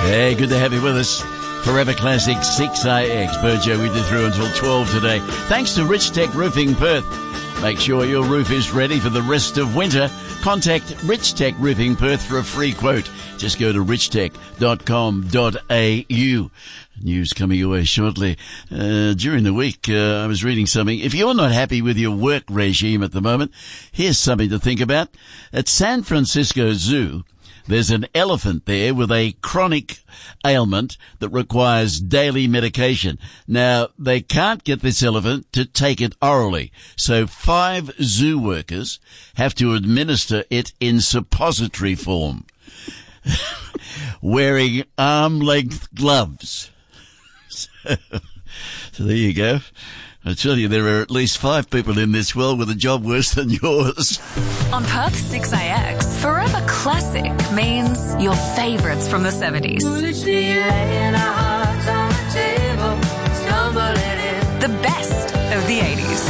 Hey, good to have you with us. Forever Classic 6AX. Burjo with you through until 12 today. Thanks to Rich Tech Roofing Perth. Make sure your roof is ready for the rest of winter. Contact Rich Tech Roofing Perth for a free quote. Just go to richtech.com.au. News coming your way shortly. During the week, I was reading something. If you're not happy with your work regime at the moment, here's something to think about. At San Francisco Zoo, there's an elephant there with a chronic ailment that requires daily medication. Now, they can't get this elephant to take it orally, so 5 zoo workers have to administer it in suppository form, wearing arm-length gloves. So there you go. I tell you, there are at least 5 people in this world with a job worse than yours. On Perth 6AX, Forever Classic means your favourites from the 70s. The best of the 80s.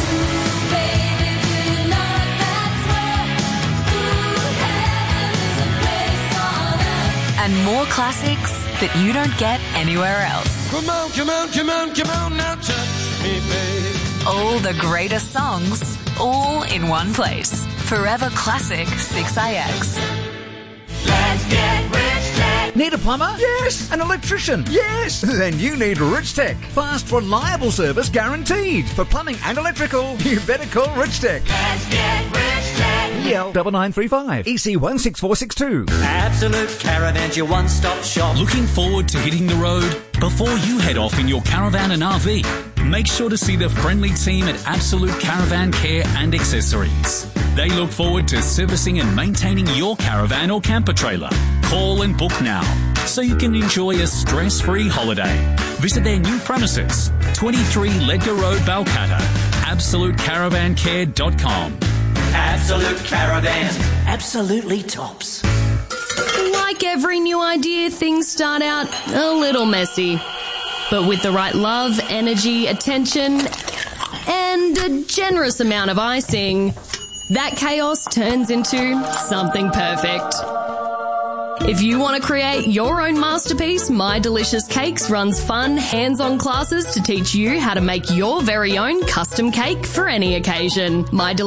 And more classics that you don't get anywhere else. Come on, come on, come on, come on, now touch me, babe. All the greatest songs, all in one place. Forever Classic 6AX. Let's get Rich Tech. Need a plumber? Yes. An electrician? Yes. Then you need Rich Tech. Fast, reliable service guaranteed. For plumbing and electrical, you better call Rich Tech. Let's get Rich Tech. EL 9935 EC16462. Absolute Caravan's your one-stop shop. Looking forward to hitting the road? Before you head off in your caravan and RV, make sure to see the friendly team at Absolute Caravan Care and Accessories. They look forward to servicing and maintaining your caravan or camper trailer. Call and book now so you can enjoy a stress-free holiday. Visit their new premises, 23 Ledger Road, Balcatta. AbsoluteCaravanCare.com. Absolute Caravans. Absolutely tops. Like every new idea, things start out a little messy. But with the right love, energy, attention, and a generous amount of icing, that chaos turns into something perfect. If you want to create your own masterpiece, My Delicious Cakes runs fun, hands-on classes to teach you how to make your very own custom cake for any occasion.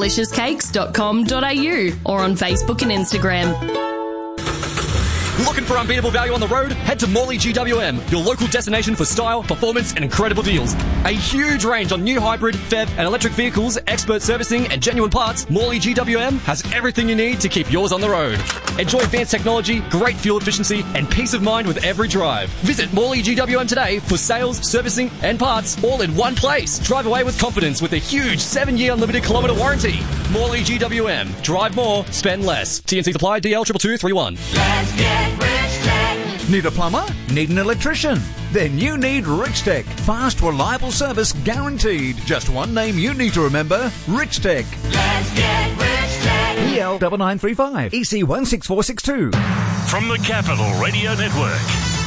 mydeliciouscakes.com.au or on Facebook and Instagram. Looking for unbeatable value on the road? Head to Morley GWM, your local destination for style, performance, and incredible deals. A huge range on new hybrid, PHEV, and electric vehicles, expert servicing, and genuine parts. Morley GWM has everything you need to keep yours on the road. Enjoy advanced technology, great fuel efficiency, and peace of mind with every drive. Visit Morley GWM today for sales, servicing, and parts, all in one place. Drive away with confidence with a huge 7-year unlimited kilometre warranty. Morley GWM. Drive more, spend less. TNC supply, DL 22231. Let's get Rich Tech. Need a plumber? Need an electrician? Then you need Rich Tech. Fast, reliable service guaranteed. Just one name you need to remember, Rich Tech. Let's get Rich Tech. EL 9935 EC16462. From the Capital Radio Network,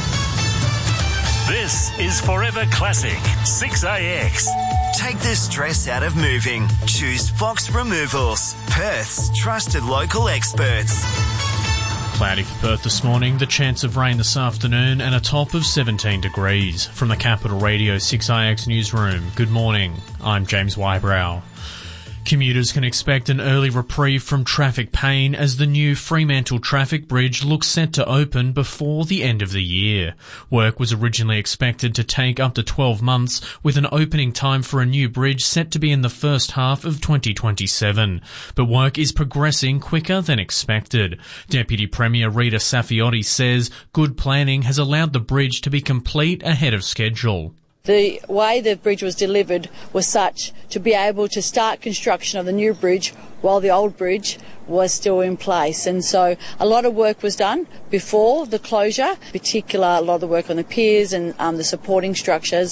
this is Forever Classic 6AX. Take the stress out of moving. Choose Fox Removals, Perth's trusted local experts. Cloudy for Perth this morning, the chance of rain this afternoon and a top of 17 degrees. From the Capital Radio 6IX newsroom, good morning. I'm James Wybrow. Commuters can expect an early reprieve from traffic pain as the new Fremantle Traffic Bridge looks set to open before the end of the year. Work was originally expected to take up to 12 months, with an opening time for a new bridge set to be in the first half of 2027. But work is progressing quicker than expected. Deputy Premier Rita Safiotti says good planning has allowed the bridge to be complete ahead of schedule. The way the bridge was delivered was such to be able to start construction of the new bridge while the old bridge was still in place. And so a lot of work was done before the closure, in particular a lot of the work on the piers and the supporting structures.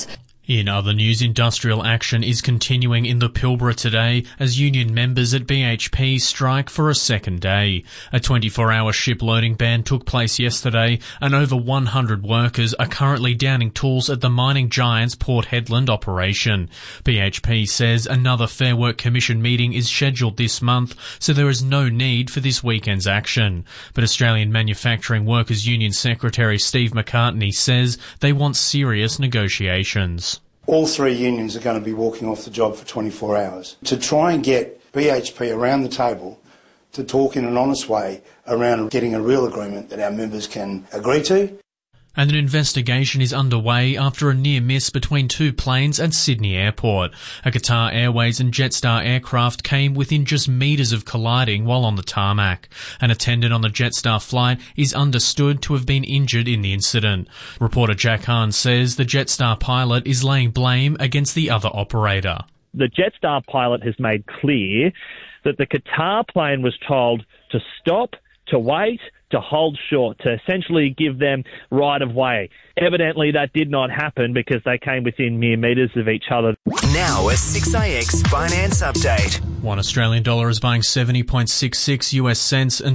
In other news, industrial action is continuing in the Pilbara today as union members at BHP strike for a second day. A 24-hour ship loading ban took place yesterday and over 100 workers are currently downing tools at the mining giant's Port Hedland operation. BHP says another Fair Work Commission meeting is scheduled this month, so there is no need for this weekend's action. But Australian Manufacturing Workers Union Secretary Steve McCartney says they want serious negotiations. All three unions are going to be walking off the job for 24 hours to try and get BHP around the table to talk in an honest way around getting a real agreement that our members can agree to. And an investigation is underway after a near miss between two planes at Sydney Airport. A Qatar Airways and Jetstar aircraft came within just metres of colliding while on the tarmac. An attendant on the Jetstar flight is understood to have been injured in the incident. Reporter Jack Hahn says the Jetstar pilot is laying blame against the other operator. The Jetstar pilot has made clear that the Qatar plane was told to stop, to wait, to hold short, to essentially give them right of way. Evidently, that did not happen because they came within mere metres of each other. Now a 6AX finance update. One Australian dollar is buying 70.66 US cents and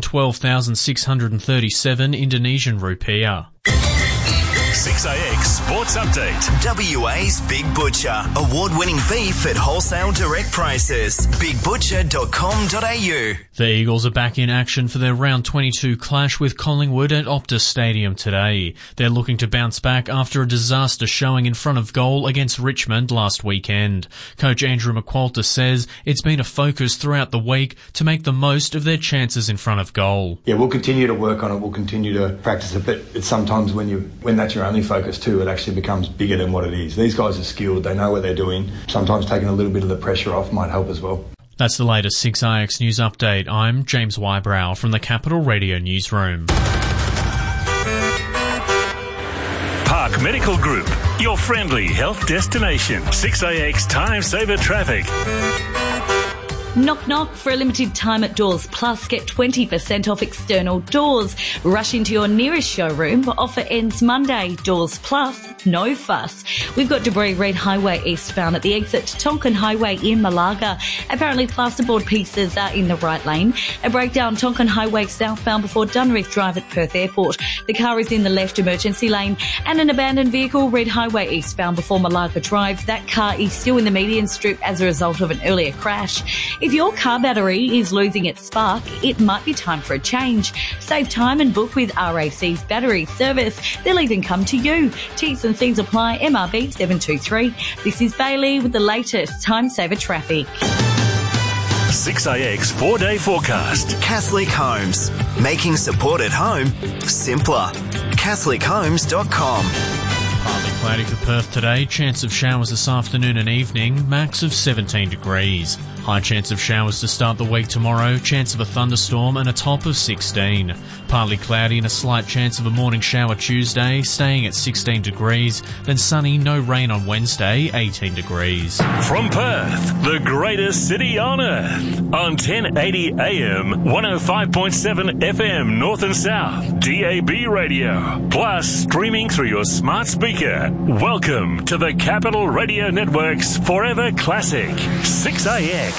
12,637 Indonesian rupiah. 6AX Sports Update. WA's Big Butcher. Award-winning beef at wholesale direct prices. BigButcher.com.au. The Eagles are back in action for their round 22 clash with Collingwood at Optus Stadium today. They're looking to bounce back after a disaster showing in front of goal against Richmond last weekend. Coach Andrew McQualter says it's been a focus throughout the week to make the most of their chances in front of goal. Yeah, we'll continue to work on it. We'll continue to practice it, but it's sometimes when that's your only focus too, it actually becomes bigger than what it is. These guys are skilled. They know what they're doing. Sometimes taking a little bit of the pressure off might help as well. That's the latest 6IX News Update. I'm James Wybrow from the Capital Radio Newsroom. Park Medical Group, your friendly health destination. 6AX Time Saver Traffic. Knock knock. For a limited time at Doors Plus, get 20% off external doors. Rush into your nearest showroom. Offer ends Monday. Doors Plus, no fuss. We've got Debris Red Highway eastbound at the exit to Tonkin Highway in Malaga. Apparently plasterboard pieces are in the right lane. A breakdown Tonkin Highway southbound before Dunreef Drive at Perth Airport. The car is in the left emergency lane. And an abandoned vehicle Red Highway eastbound before Malaga Drive. That car is still in the median strip as a result of an earlier crash. If your car battery is losing its spark, it might be time for a change. Save time and book with RAC's battery service. They'll even come to you. T's and C's apply. MRB 723. This is Bailey with the latest Time Saver Traffic. 6AX 4-day forecast. Catholic Homes. Making support at home simpler. CatholicHomes.com. Partly cloudy for Perth today. Chance of showers this afternoon and evening. Max of 17 degrees. High chance of showers to start the week tomorrow. Chance of a thunderstorm and a top of 16. Partly cloudy and a slight chance of a morning shower Tuesday, staying at 16 degrees. Then sunny, no rain on Wednesday, 18 degrees. From Perth, the greatest city on earth. On 1080 AM, 105.7 FM North and South, DAB radio. Plus streaming through your smart speaker. Welcome to the Capital Radio Network's Forever Classic, 6AX.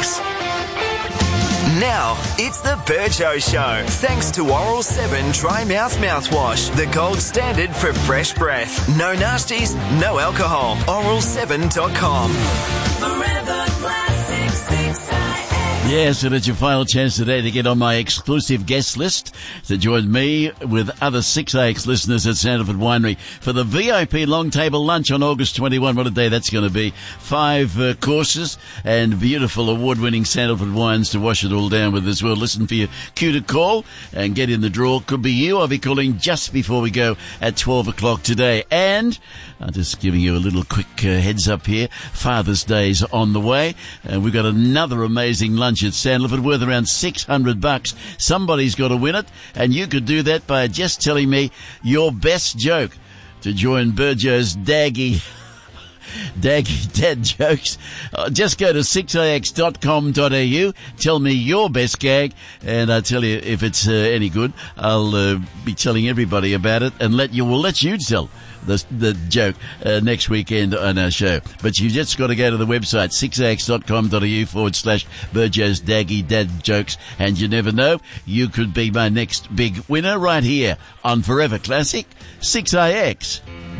Now, it's the Burjo Show. Thanks to Oral 7 Dry Mouth Mouthwash, the gold standard for fresh breath. No nasties, no alcohol. Oral7.com. Forever Classic 6IX. Yes, and it's your final chance today to get on my exclusive guest list to join me with other 6AX listeners at Sandalford Winery for the VIP long table lunch on August 21. What a day that's going to be. 5 courses and beautiful award-winning Sandalford wines to wash it all down with as well. Listen for your cue to call and get in the draw. Could be you. I'll be calling just before we go at 12 o'clock today. And I'm just giving you a little quick heads up here. Father's Day's on the way. And we've got another amazing lunch at Sandalford worth around $600. Somebody's got to win it, and you could do that by just telling me your best joke to join Burjo's Daggy Daggy Dad Jokes. Just go to 6ix.com.au. Tell me your best gag, and I'll tell you if it's any good. I'll be telling everybody about it, and we'll let you tell the joke next weekend on our show. But you just got to go to the website 6ix.com.au/Burjo's Daggy Dad Jokes, and you never know, you could be my next big winner right here on Forever Classic 6ix.